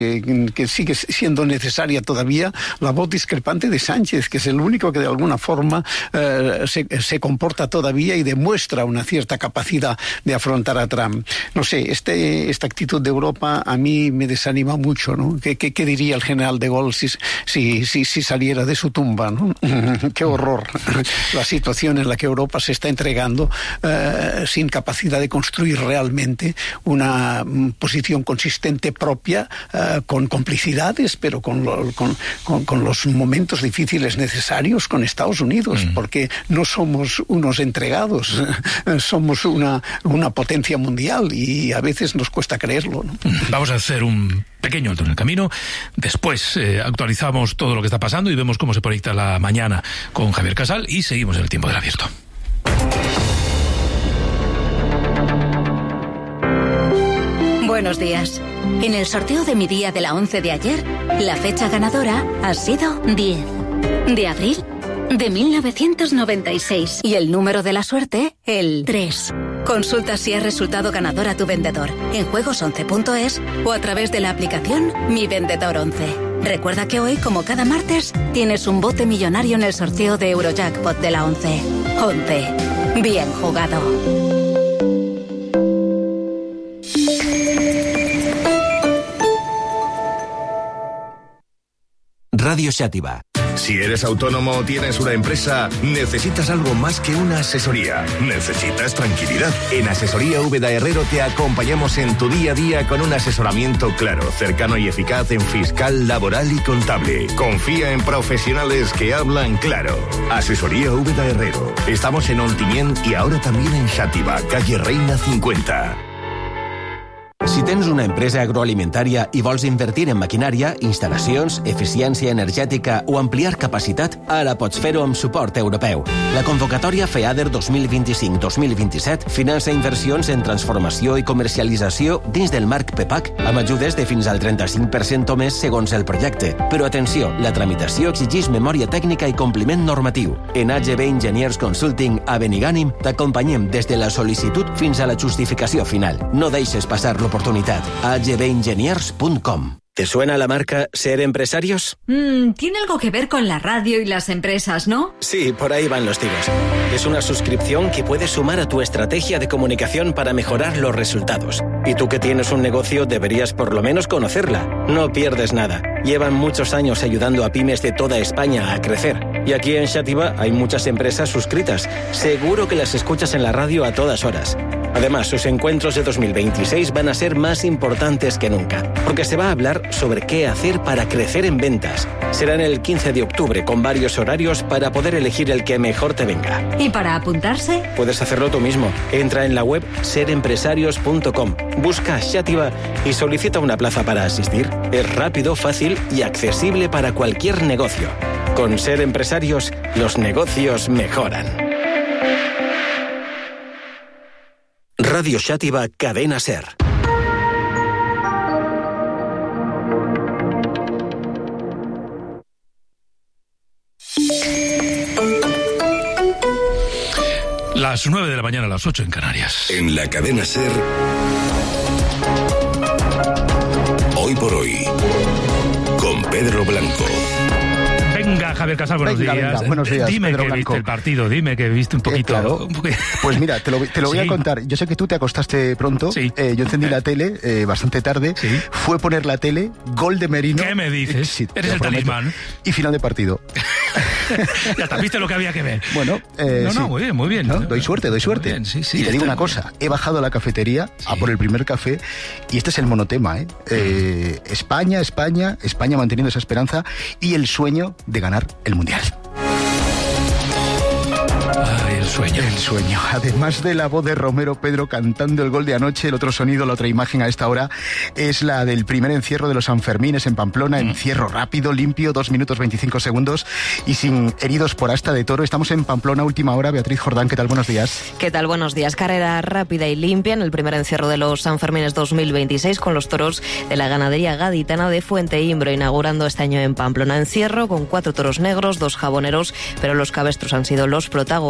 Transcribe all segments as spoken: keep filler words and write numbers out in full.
que, que sigue siendo necesaria todavía la voz discrepante de Sánchez, que es el único que de alguna forma eh, se, se comporta todavía y demuestra una cierta capacidad de afrontar a Trump. No sé, este, esta actitud de Europa a mí me desanima mucho, ¿no? ¿Qué, qué, qué diría el general de Gaulle si, si, si, si saliera de su tumba, ¿no? Qué horror la situación en la que Europa se está entregando eh, sin capacidad de construir realmente una posición consistente propia, eh, con complicidades, pero con, lo, con, con, con los momentos difíciles necesarios con Estados Unidos, mm. porque no somos unos entregados, somos una, una potencia mundial y a veces nos cuesta creerlo, ¿no? Vamos a hacer un pequeño alto en el camino, después eh, actualizamos todo lo que está pasando y vemos cómo se proyecta la mañana con Javier Casal y seguimos en el tiempo del abierto. Buenos días. En el sorteo de mi día de la once de ayer, la fecha ganadora ha sido diez de abril de mil novecientos noventa y seis. Y el número de la suerte, el tres. Consulta si has resultado ganador a tu vendedor en juegos once punto es o a través de la aplicación Mi Vendedor once. Recuerda que hoy, como cada martes, tienes un bote millonario en el sorteo de Eurojackpot de la once. once. Bien jugado. Radio Xàtiva. Si eres autónomo o tienes una empresa, necesitas algo más que una asesoría. Necesitas tranquilidad. En Asesoría Úbeda Herrero te acompañamos en tu día a día con un asesoramiento claro, cercano y eficaz en fiscal, laboral y contable. Confía en profesionales que hablan claro. Asesoría Úbeda Herrero. Estamos en Ontinyent y ahora también en Xàtiva, calle Reina cincuenta. Si tens una empresa agroalimentària i vols invertir en maquinària, instal·lacions, eficiència energètica o ampliar capacitat, ara pots fer-ho amb suport europeu. La convocatòria FEADER dos mil vint-i-cinc dos mil vint-i-set finança inversions en transformació i comercialització dins del marc PEPAC amb ajudes de fins al trenta-cinc per cent o més segons el projecte. Però atenció, la tramitació exigeix memòria tècnica i compliment normatiu. En A G B Engineers Consulting a Benigànim t'acompanyem des de la sol·licitud fins a la justificació final. No deixes passar l'oportunitat. a g b engineers punto com. ¿Te suena la marca Ser Empresarios? Mm, tiene algo que ver con la radio y las empresas, ¿no? Sí, por ahí van los tiros. Es una suscripción que puedes sumar a tu estrategia de comunicación para mejorar los resultados. Y tú que tienes un negocio deberías por lo menos conocerla. No pierdes nada. Llevan muchos años ayudando a pymes de toda España a crecer. Y aquí en Xàtiva hay muchas empresas suscritas. Seguro que las escuchas en la radio a todas horas. Además, sus encuentros de dos mil veintiséis van a ser más importantes que nunca, porque se va a hablar sobre qué hacer para crecer en ventas. Serán el quince de octubre con varios horarios para poder elegir el que mejor te venga. ¿Y para apuntarse? Puedes hacerlo tú mismo. Entra en la web ser empresarios punto com, busca Xàtiva y solicita una plaza para asistir. Es rápido, fácil y accesible para cualquier negocio. Con Ser Empresarios, los negocios mejoran. Radio Xàtiva, Cadena Ser. Las nueve de la mañana, a las ocho en Canarias. En la Cadena Ser, Hoy por Hoy, con Pedro Blanco. Venga, Javier Casal, buenos venga, días. Venga, buenos días, dime Pedro que Blanco. viste el partido, dime que viste un poquito. Eh, claro. un poquito. Pues mira, te lo, te lo voy Sí. a contar. Yo sé que tú te acostaste pronto. Sí. Eh, yo encendí la tele eh, bastante tarde. Sí. Fue poner la tele, gol de Merino. ¿Qué me dices? Sí, te Eres lo el prometo. talismán. Y final de partido. Ya está, viste lo que había que ver. Bueno, eh, No, no, sí. muy bien, muy bien. ¿No? Doy suerte, doy Muy suerte. bien, sí, sí, y te está digo una muy cosa, he bajado a la cafetería a por el primer café y este es el monotema, ¿eh? Eh, España, España, España manteniendo esa esperanza y el sueño de ganar el Mundial. Ay, el sueño. El sueño. Además de la voz de Romero Pedro cantando el gol de anoche, el otro sonido, la otra imagen a esta hora es la del primer encierro de los Sanfermines en Pamplona. Mm. Encierro rápido, limpio, dos minutos veinticinco segundos y sin heridos por asta de toro. Estamos en Pamplona, última hora. Beatriz Jordán, ¿qué tal? Buenos días. ¿Qué tal? Buenos días. Carrera rápida y limpia en el primer encierro de los Sanfermines dos mil veintiséis con los toros de la ganadería gaditana de Fuente Imbro, inaugurando este año en Pamplona. Encierro con cuatro toros negros, dos jaboneros, pero los cabestros han sido los protagonistas.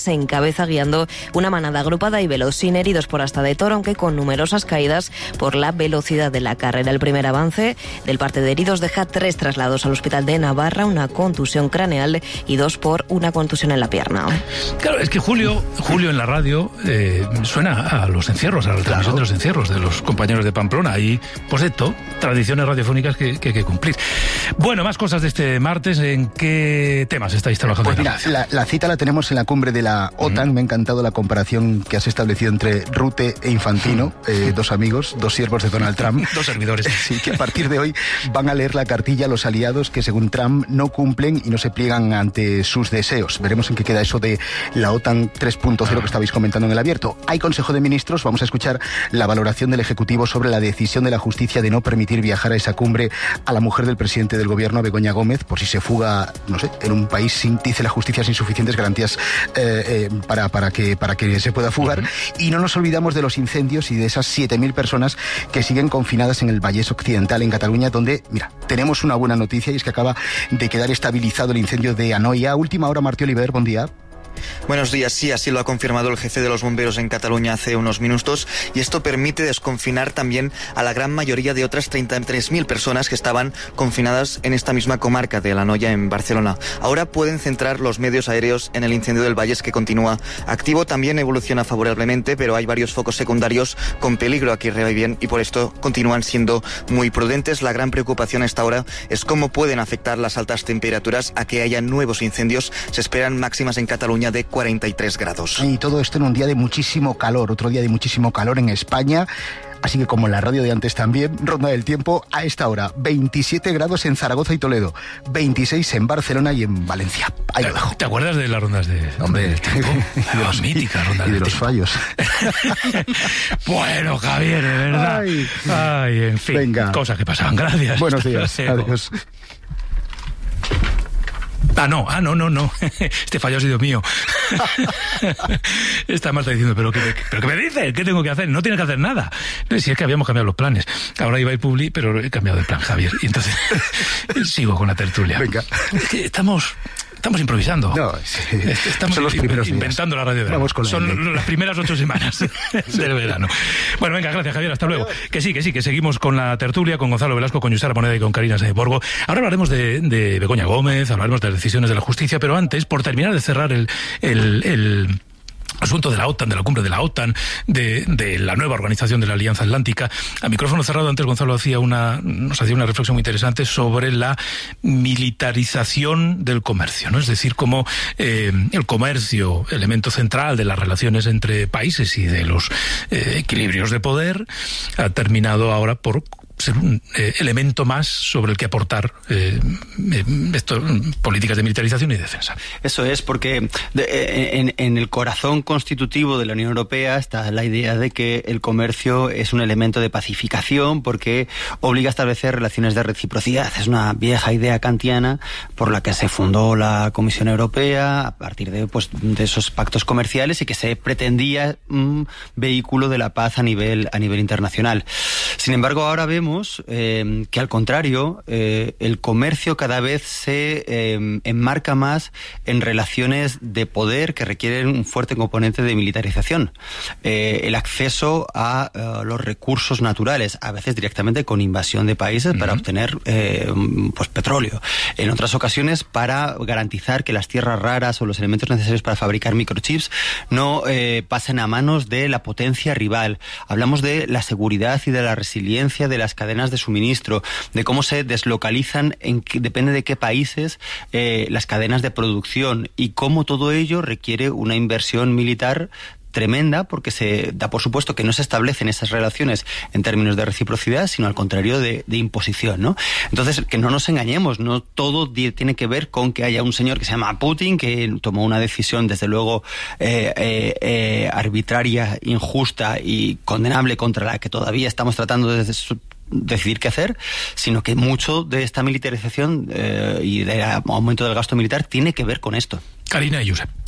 se encabeza guiando una manada agrupada y veloz, sin heridos por hasta de toro, aunque con numerosas caídas por la velocidad de la carrera. El primer avance del parte de heridos deja tres traslados al hospital de Navarra, una contusión craneal y dos por una contusión en la pierna. Claro, es que Julio, Julio en la radio eh, suena a los encierros, a la transmisión claro. de los encierros de los compañeros de Pamplona. Y pues esto, tradiciones radiofónicas que, que hay que cumplir. Bueno, más cosas de este martes. ¿En qué temas estáis trabajando? Pues mira, la, la cita la tenemos en la cumbre de la OTAN. Uh-huh. Me ha encantado la comparación que has establecido entre Rutte e Infantino, eh, dos amigos, dos siervos de Donald Trump. Dos servidores. Sí, que a partir de hoy van a leer la cartilla a los aliados que según Trump no cumplen y no se pliegan ante sus deseos. Veremos en qué queda eso de la OTAN tres punto cero que estabais comentando en el abierto. Hay Consejo de Ministros, vamos a escuchar la valoración del Ejecutivo sobre la decisión de la justicia de no permitir viajar a esa cumbre a la mujer del presidente del gobierno, a Begoña Gómez, por si se fuga, no sé, en un país sin, dice la justicia, sin suficientes garantías eh, eh, para, para, que, para que se pueda fugar. Uh-huh. Y no nos olvidamos de los incendios y de esas siete mil personas que siguen confinadas en el Vallès Occidental, en Cataluña, donde, mira, tenemos una buena noticia y es que acaba de quedar estabilizado el incendio de Anoia. Última hora, Martí Oliver, buen día. Buenos días, sí, así lo ha confirmado el jefe de los bomberos en Cataluña hace unos minutos, y esto permite desconfinar también a la gran mayoría de otras treinta y tres mil personas que estaban confinadas en esta misma comarca de la Anoia, en Barcelona. Ahora pueden centrar los medios aéreos en el incendio del Vallès, que continúa activo. También evoluciona favorablemente, pero hay varios focos secundarios con peligro aquí reviven y por esto continúan siendo muy prudentes. La gran preocupación a esta hora es cómo pueden afectar las altas temperaturas a que haya nuevos incendios. Se esperan máximas en Cataluña de cuarenta y tres grados. Y todo esto en un día de muchísimo calor, otro día de muchísimo calor en España. Así que como en la radio de antes también, ronda del tiempo a esta hora. veintisiete grados en Zaragoza y Toledo, veintiséis en Barcelona y en Valencia. Ahí lo dejo. ¿Te acuerdas de las rondas de, Hombre, del tiempo? de los míticas rondas y de, de los fallos. Bueno, Javier, de verdad. Ay, Ay en fin, venga. Cosas que pasaban. Gracias. Buenos días. Adiós. Ah, no, ah, no, no, no. Este fallo ha sido mío. Está Marta diciendo, ¿pero qué, ¿pero qué me dices? ¿Qué tengo que hacer? No tienes que hacer nada. Si es que habíamos cambiado los planes. Ahora iba a ir Publi, pero he cambiado de plan, Javier. Y entonces sigo con la tertulia. Venga. Es que estamos... Estamos improvisando. No, sí. Estamos Son los primeros inventando días. La radio de verano. Con Son la las primeras ocho semanas del verano. Bueno, venga, gracias, Javier. Hasta luego. Que sí, que sí, que seguimos con la tertulia, con Gonzalo Velasco, con Yusara Moneda y con Karina Borgo. Ahora hablaremos de, de Begoña Gómez, hablaremos de las decisiones de la justicia, pero antes, por terminar de cerrar el... el, el asunto de la OTAN, de la cumbre de la OTAN, de, de la nueva organización de la Alianza Atlántica. A micrófono cerrado, antes Gonzalo hacía una, nos hacía una reflexión muy interesante sobre la militarización del comercio, ¿no? Es decir, cómo eh, el comercio, elemento central de las relaciones entre países y de los eh, equilibrios de poder, ha terminado ahora por ser un eh, elemento más sobre el que aportar eh, eh, esto, políticas de militarización y defensa. Eso es, porque de, en, en el corazón constitutivo de la Unión Europea está la idea de que el comercio es un elemento de pacificación porque obliga a establecer relaciones de reciprocidad. Es una vieja idea kantiana por la que se fundó la Comisión Europea a partir de, pues, de esos pactos comerciales y que se pretendía un vehículo de la paz a nivel, a nivel internacional. Sin embargo, ahora vemos Eh, que al contrario, eh, el comercio cada vez se eh, enmarca más en relaciones de poder que requieren un fuerte componente de militarización. Eh, el acceso a uh, los recursos naturales, a veces directamente con invasión de países uh-huh. para obtener eh, pues petróleo. En otras ocasiones para garantizar que las tierras raras o los elementos necesarios para fabricar microchips no eh, pasen a manos de la potencia rival. Hablamos de la seguridad y de la resiliencia de las cadenas de suministro, de cómo se deslocalizan, en que, depende de qué países, eh, las cadenas de producción y cómo todo ello requiere una inversión militar tremenda, porque se da por supuesto que no se establecen esas relaciones en términos de reciprocidad, sino al contrario de, de imposición, ¿no? Entonces, que no nos engañemos, no todo tiene que ver con que haya un señor que se llama Putin, que tomó una decisión desde luego eh, eh, eh, arbitraria, injusta y condenable, contra la que todavía estamos tratando de su decidir qué hacer, sino que mucho de esta militarización eh, y del aumento del gasto militar tiene que ver con esto. Karina y Josep.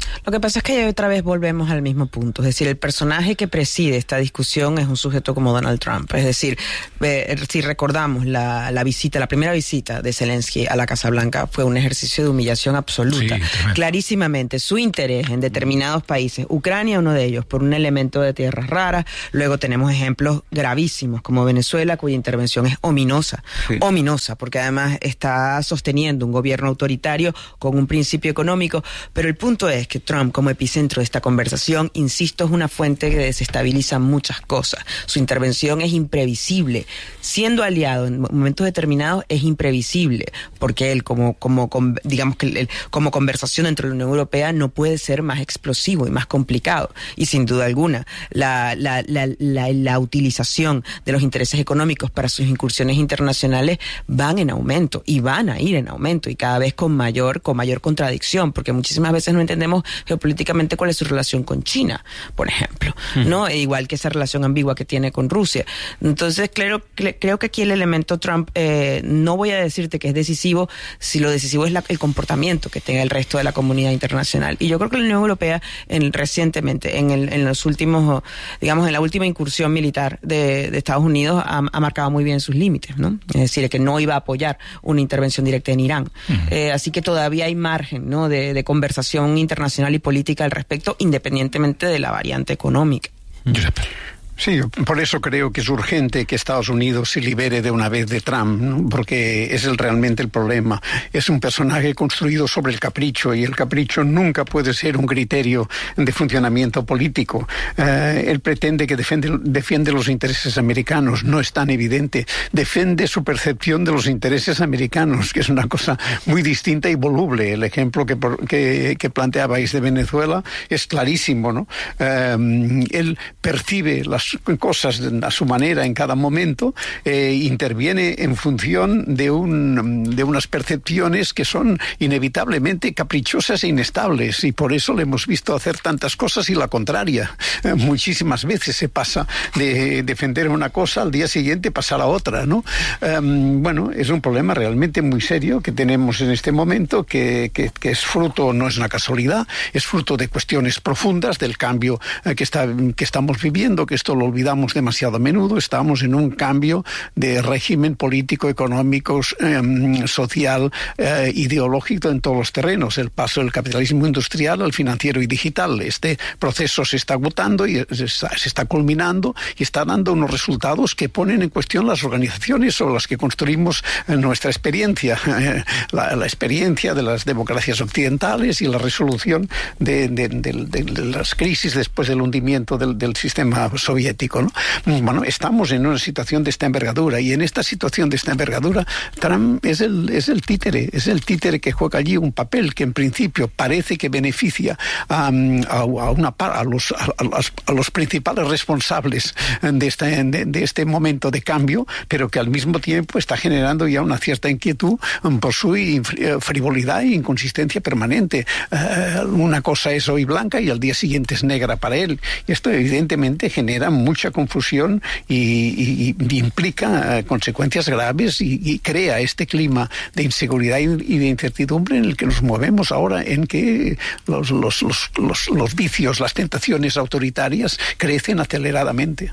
Lo que pasa es que otra vez volvemos al mismo punto. Es decir, el personaje que preside esta discusión es un sujeto como Donald Trump. Es decir, eh, si recordamos la, la visita, la primera visita de Zelensky a la Casa Blanca fue un ejercicio de humillación absoluta. Sí, clarísimamente, su interés en determinados países, Ucrania uno de ellos, por un elemento de tierras raras. Luego tenemos ejemplos gravísimos como Venezuela, cuya intervención es ominosa. Sí. Ominosa, porque además está sosteniendo un gobierno autoritario con un principio económico. Pero el punto es que Trump, como epicentro de esta conversación, insisto, es una fuente que desestabiliza muchas cosas. Su intervención es imprevisible. Siendo aliado en momentos determinados es imprevisible, porque él, como, como digamos que él, como conversación entre la Unión Europea, no puede ser más explosivo y más complicado. Y sin duda alguna, la, la, la, la, la utilización de los intereses económicos para sus incursiones internacionales van en aumento y van a ir en aumento y cada vez con mayor, con mayor contradicción, porque muchísimas veces no entendemos geopolíticamente cuál es su relación con China, por ejemplo, uh-huh. ¿no? E igual que esa relación ambigua que tiene con Rusia. Entonces, creo, creo que aquí el elemento Trump, eh, no voy a decirte que es decisivo, si lo decisivo es la, el comportamiento que tenga el resto de la comunidad internacional. Y yo creo que la Unión Europea, en, recientemente, en, el, en los últimos, digamos, en la última incursión militar de, de Estados Unidos, ha, ha marcado muy bien sus límites, ¿no? Es decir, que no iba a apoyar una intervención directa en Irán. Uh-huh. Eh, así que todavía hay margen, ¿no?, de, de conversación internacional y política al respecto, independientemente de la variante económica. Giuseppe. Sí, por eso creo que es urgente que Estados Unidos se libere de una vez de Trump, ¿no? Porque es el, realmente el problema. Es un personaje construido sobre el capricho y el capricho nunca puede ser un criterio de funcionamiento político. Eh, él pretende que defiende, defiende los intereses americanos, no es tan evidente. Defiende su percepción de los intereses americanos, que es una cosa muy distinta y voluble. El ejemplo que, que, que planteabais de Venezuela es clarísimo, ¿no? Eh, él percibe las cosas a su manera en cada momento, eh, interviene en función de, un, de unas percepciones que son inevitablemente caprichosas e inestables, y por eso le hemos visto hacer tantas cosas y la contraria. Eh, muchísimas veces se pasa de defender una cosa, al día siguiente pasar a otra, ¿no? Eh, bueno, es un problema realmente muy serio que tenemos en este momento, que, que, que es fruto, no es una casualidad, es fruto de cuestiones profundas, del cambio eh, que, está, que estamos viviendo, que esto lo olvidamos demasiado a menudo. Estamos en un cambio de régimen político, económico, eh, social, eh, ideológico en todos los terrenos. El paso del capitalismo industrial al financiero y digital. Este proceso se está agotando y se está, se está culminando y está dando unos resultados que ponen en cuestión las organizaciones sobre las que construimos eh, nuestra experiencia. Eh, la, la experiencia de las democracias occidentales y la resolución de, de, de, de, de las crisis después del hundimiento del, del sistema soviético. ¿No? Bueno, estamos en una situación de esta envergadura, y en esta situación de esta envergadura Trump es el, es el títere, es el títere que juega allí un papel que en principio parece que beneficia a, a, a, una, a, los, a, a, los, a los principales responsables de este, de, de este momento de cambio, pero que al mismo tiempo está generando ya una cierta inquietud por su frivolidad e inconsistencia permanente. Uh, una cosa es hoy blanca y al día siguiente es negra para él, y esto evidentemente genera mucha confusión y, y, y implica uh, consecuencias graves y, y crea este clima de inseguridad y, y de incertidumbre en el que nos movemos ahora, en que los, los, los, los, los vicios, las tentaciones autoritarias crecen aceleradamente.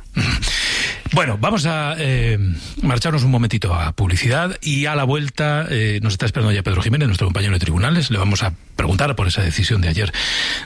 Bueno, vamos a eh, marcharnos un momentito a publicidad, y a la vuelta eh, nos está esperando ya Pedro Jiménez, nuestro compañero de tribunales. Le vamos a preguntar por esa decisión de ayer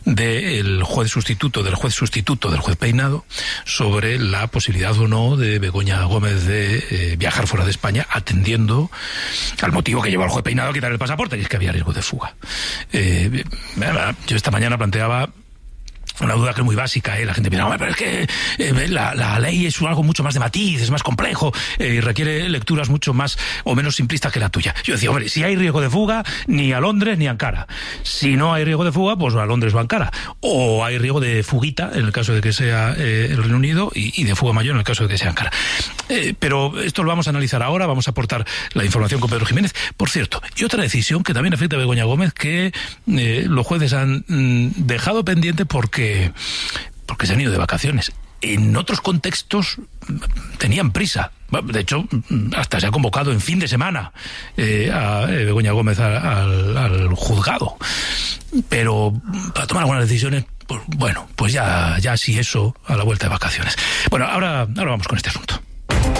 del juez sustituto, del juez sustituto del juez Peinado, sobre la posibilidad o no de Begoña Gómez de eh, viajar fuera de España, atendiendo al motivo que llevó al juez Peinado a quitar el pasaporte, y es que había riesgo de fuga. Eh, yo esta mañana planteaba una duda que es muy básica, ¿eh? La gente piensa, pero es que eh, la, la ley es algo mucho más de matiz, es más complejo, eh, y requiere lecturas mucho más o menos simplistas que la tuya. Yo decía, hombre, si hay riesgo de fuga, ni a Londres ni a Ankara. Si no hay riesgo de fuga, pues a Londres o a Ankara. O hay riesgo de fuguita, en el caso de que sea eh, el Reino Unido, y, y de fuga mayor en el caso de que sea Ankara. Eh, pero esto lo vamos a analizar ahora, vamos a aportar la información con Pedro Jiménez. Por cierto, y otra decisión que también afecta a Begoña Gómez, que eh, los jueces han mm, dejado pendiente porque porque se han ido de vacaciones. En otros contextos tenían prisa. De hecho, hasta se ha convocado en fin de semana eh, a Begoña Gómez al, al, al juzgado. pero para tomar algunas decisiones, pues bueno, pues ya, ya sí eso a la vuelta de vacaciones. Bueno, ahora, ahora vamos con este asunto.